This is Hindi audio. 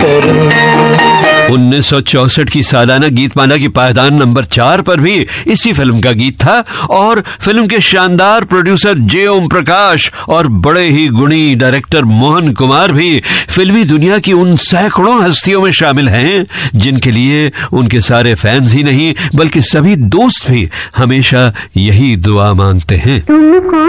1964 की सालाना गीतमाला की पायदान नंबर 4 पर भी इसी फिल्म का गीत था और फिल्म के शानदार प्रोड्यूसर जे ओम प्रकाश और बड़े ही गुणी डायरेक्टर मोहन कुमार भी फिल्मी दुनिया की उन सैकड़ों हस्तियों में शामिल हैं जिनके लिए उनके सारे फैंस ही नहीं बल्कि सभी दोस्त भी हमेशा यही दुआ मांगते हैं।